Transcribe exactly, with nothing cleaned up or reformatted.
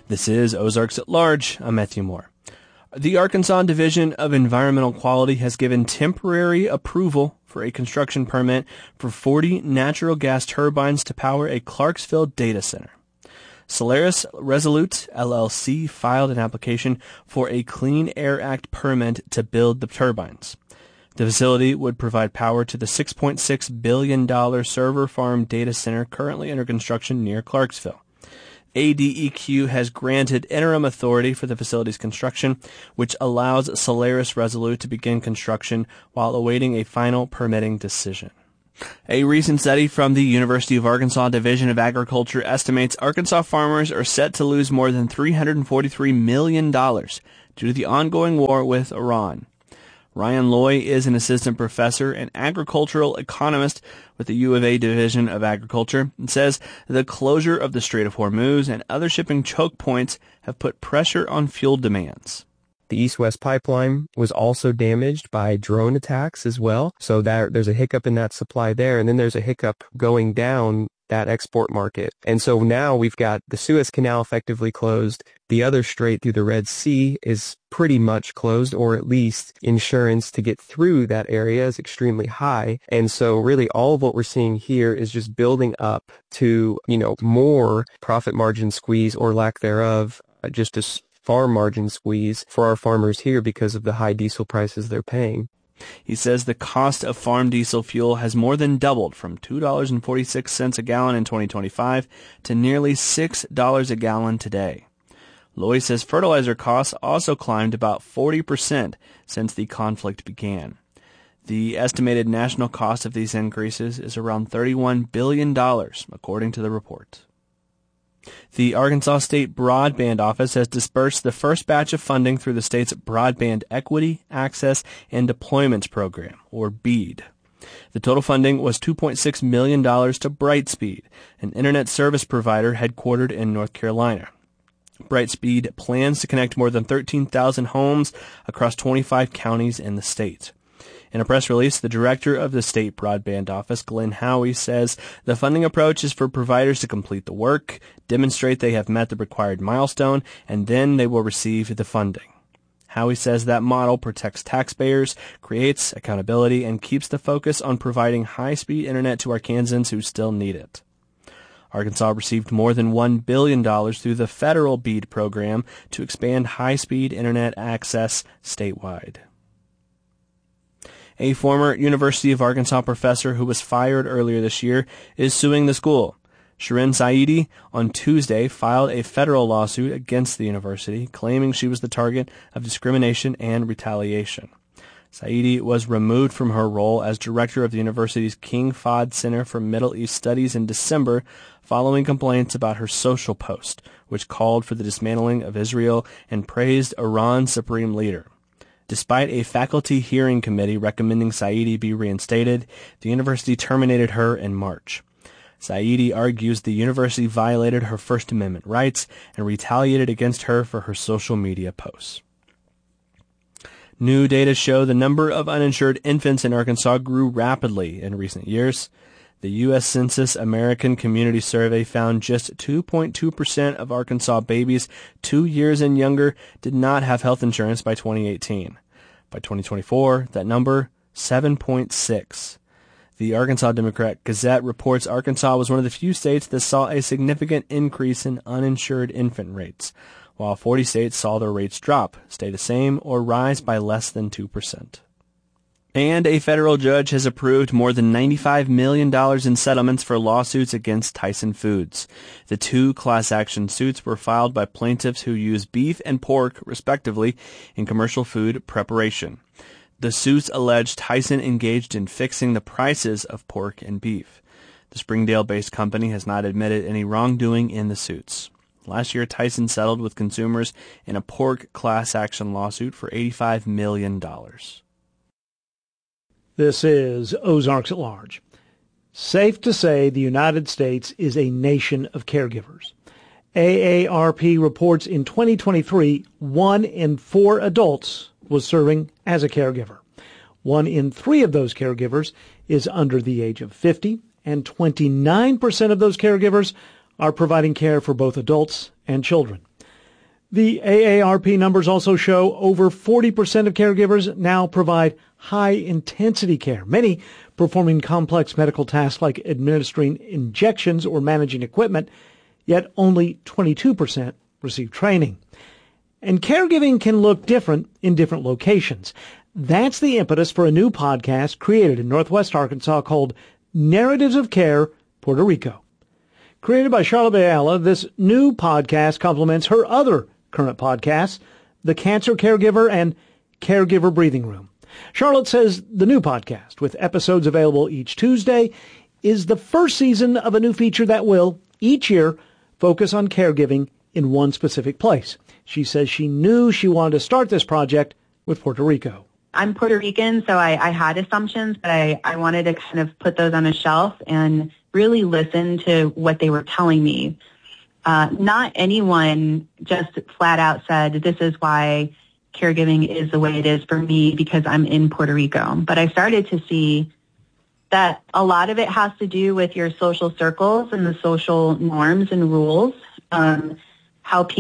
This is Ozarks at Large. I'm Matthew Moore. The Arkansas Division of Environmental Quality has given temporary approval for a construction permit for forty natural gas turbines to power a Clarksville data center. Solaris Resolute, L L C, filed an application for a Clean Air Act permit to build the turbines. The facility would provide power to the six point six billion dollars server farm data center currently under construction near Clarksville. A D E Q has granted interim authority for the facility's construction, which allows Solaris Resolute to begin construction while awaiting a final permitting decision. A recent study from the University of Arkansas Division of Agriculture estimates Arkansas farmers are set to lose more than three hundred forty-three million dollars due to the ongoing war with Iran. Ryan Loy is an assistant professor and agricultural economist with the U of A Division of Agriculture and says the closure of the Strait of Hormuz and other shipping choke points have put pressure on fuel demands. The East-West pipeline was also damaged by drone attacks as well, so that there's a hiccup in that supply there, and then there's a hiccup going down that export market. And so now we've got the Suez Canal effectively closed. The other strait through the Red Sea is pretty much closed, or at least insurance to get through that area is extremely high. And so really all of what we're seeing here is just building up to, you know, more profit margin squeeze or lack thereof, uh, just a farm margin squeeze for our farmers here because of the high diesel prices they're paying. He says the cost of farm diesel fuel has more than doubled from two dollars and forty-six cents a gallon in twenty twenty-five to nearly six dollars a gallon today. Loy says fertilizer costs also climbed about forty percent since the conflict began. The estimated national cost of these increases is around thirty-one billion dollars, according to the report. The Arkansas State Broadband Office has dispersed the first batch of funding through the state's Broadband Equity, Access, and Deployments Program, or BEAD. The total funding was two point six million dollars to Brightspeed, an internet service provider headquartered in North Carolina. Brightspeed plans to connect more than thirteen thousand homes across twenty-five counties in the state. In a press release, the director of the State Broadband Office, Glenn Howie, says the funding approach is for providers to complete the work, demonstrate they have met the required milestone, and then they will receive the funding. Howie says that model protects taxpayers, creates accountability, and keeps the focus on providing high-speed internet to Arkansans who still need it. Arkansas received more than one billion dollars through the federal BEAD program to expand high-speed internet access statewide. A former University of Arkansas professor who was fired earlier this year is suing the school. Shirin Saidi on Tuesday filed a federal lawsuit against the university, claiming she was the target of discrimination and retaliation. Saidi was removed from her role as director of the university's King Fahd Center for Middle East Studies in December, following complaints about her social post, which called for the dismantling of Israel and praised Iran's supreme leader. Despite a faculty hearing committee recommending Saidi be reinstated, the university terminated her in March. Saidi argues the university violated her First Amendment rights and retaliated against her for her social media posts. New data show the number of uninsured infants in Arkansas grew rapidly in recent years. The U S Census American Community Survey found just two point two percent of Arkansas babies two years and younger did not have health insurance by twenty eighteen. By twenty twenty-four, that number, seven point six. The Arkansas Democrat Gazette reports Arkansas was one of the few states that saw a significant increase in uninsured infant rates, while forty states saw their rates drop, stay the same, or rise by less than two percent. And a federal judge has approved more than ninety-five million dollars in settlements for lawsuits against Tyson Foods. The two class action suits were filed by plaintiffs who use beef and pork, respectively, in commercial food preparation. The suits allege Tyson engaged in fixing the prices of pork and beef. The Springdale-based company has not admitted any wrongdoing in the suits. Last year, Tyson settled with consumers in a pork class action lawsuit for eighty-five million dollars. This is Ozarks at Large. Safe to say the United States is a nation of caregivers. A A R P reports in twenty twenty-three, one in four adults was serving as a caregiver. One in three of those caregivers is under the age of fifty, and twenty-nine percent of those caregivers are providing care for both adults and children. The A A R P numbers also show over forty percent of caregivers now provide high-intensity care, many performing complex medical tasks like administering injections or managing equipment, yet only twenty-two percent receive training. And caregiving can look different in different locations. That's the impetus for a new podcast created in Northwest Arkansas called Narratives of Care, Puerto Rico. Created by Charlotte Ayala, this new podcast complements her other current podcasts, The Cancer Caregiver and Caregiver Breathing Room. Charlotte says the new podcast, with episodes available each Tuesday, is the first season of a new feature that will, each year, focus on caregiving in one specific place. She says she knew she wanted to start this project with Puerto Rico. I'm Puerto Rican, so I, I had assumptions, but I, I wanted to kind of put those on a shelf and really listen to what they were telling me. Uh, not anyone just flat out said, this is why caregiving is the way it is for me because I'm in Puerto Rico. But I started to see that a lot of it has to do with your social circles and the social norms and rules, um, how people